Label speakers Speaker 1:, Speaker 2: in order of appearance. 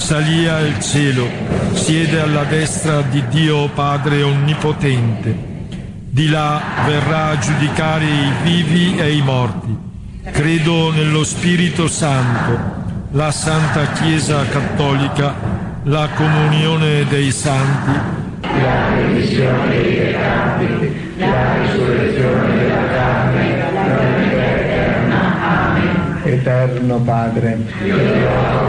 Speaker 1: salì al cielo, siede alla destra di Dio Padre Onnipotente. Di là verrà a giudicare i vivi e i morti. Credo nello Spirito Santo, la Santa Chiesa Cattolica, la comunione dei santi,
Speaker 2: la remissione dei peccati, la risurrezione della carne, la vita eterna. Amen.
Speaker 3: Eterno Padre,
Speaker 2: io ti